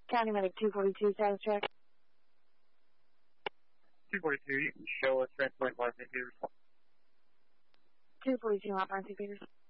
County Medic 242, status check. 242, you can show us transport Mark St. Peters. 242, Hotline St. Peters.